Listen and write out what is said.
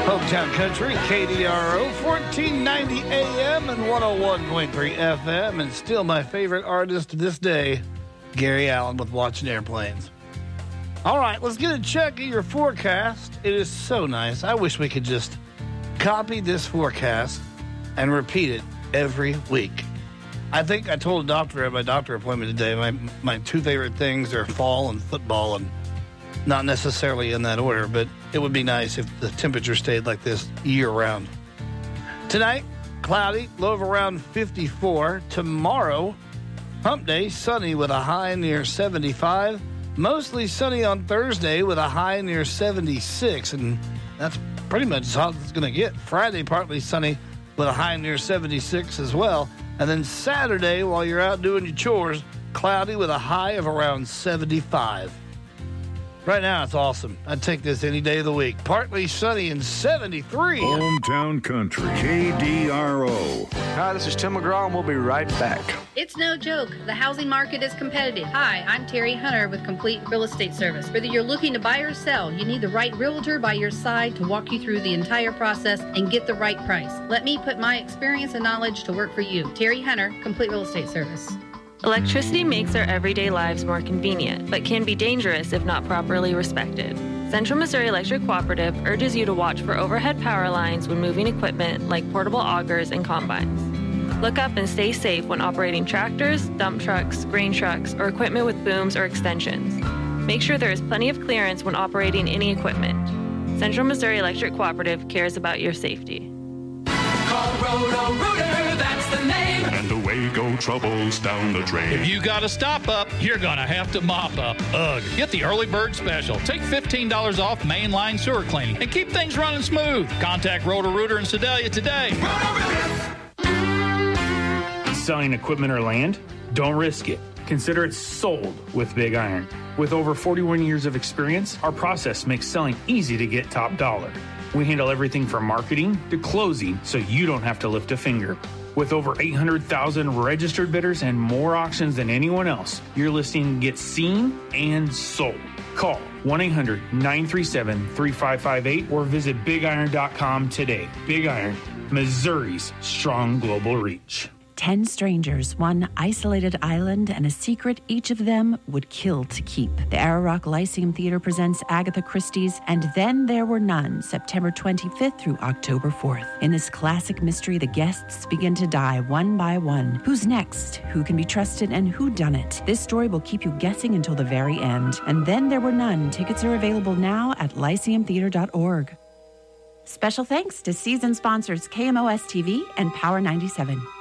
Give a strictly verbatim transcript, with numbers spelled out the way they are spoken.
Hometown Country, K D R O, fourteen ninety A M and one oh one point three F M, and still my favorite artist to this day, Gary Allan with Watching Airplanes. All right, let's get a check of your forecast. It is so nice. I wish we could just copy this forecast and repeat it every week. I think I told a doctor at my doctor appointment today, my, my two favorite things are fall and football, and not necessarily in that order, but it would be nice if the temperature stayed like this year-round. Tonight, cloudy, low of around fifty-four. Tomorrow, hump day, sunny with a high near seventy-five. Mostly sunny on Thursday with a high near seventy-six, and that's pretty much as hot as it's going to get. Friday, partly sunny with a high near seventy-six as well. And then Saturday, while you're out doing your chores, cloudy with a high of around seventy-five. Right now, it's awesome. I'd take this any day of the week. Partly sunny and seventy-three. Hometown Country, K D R O. Hi, this is Tim McGraw, and we'll be right back. It's no joke. The housing market is competitive. Hi, I'm Terry Hunter with Complete Real Estate Service. Whether you're looking to buy or sell, you need the right realtor by your side to walk you through the entire process and get the right price. Let me put my experience and knowledge to work for you. Terry Hunter, Complete Real Estate Service. Electricity makes our everyday lives more convenient, but can be dangerous if not properly respected. Central Missouri Electric Cooperative urges you to watch for overhead power lines when moving equipment like portable augers and combines. Look up and stay safe when operating tractors, dump trucks, grain trucks, or equipment with booms or extensions. Make sure there is plenty of clearance when operating any equipment. Central Missouri Electric Cooperative cares about your safety. Call Roto-Rooter, that's the name. And away go troubles down the drain. If you got to stop up, you're going to have to mop up. Ugh. Get the early bird special. Take fifteen dollars off mainline sewer cleaning and keep things running smooth. Contact Roto-Rooter in Sedalia today. Selling equipment or land? Don't risk it. Consider it sold with Big Iron. With over forty-one years of experience, our process makes selling easy to get top dollar. We handle everything from marketing to closing so you don't have to lift a finger. With over eight hundred thousand registered bidders and more auctions than anyone else, your listing gets seen and sold. Call one eight hundred nine three seven three five five eight or visit big iron dot com today. Big Iron, Missouri's strong global reach. Ten strangers, one isolated island, and a secret each of them would kill to keep. The Arrow Rock Lyceum Theater presents Agatha Christie's And Then There Were None, September twenty-fifth through October fourth. In this classic mystery, the guests begin to die one by one. Who's next? Who can be trusted? And who done it? This story will keep you guessing until the very end. And Then There Were None. Tickets are available now at lyceum theater dot org. Special thanks to season sponsors K M O S T V and Power ninety-seven.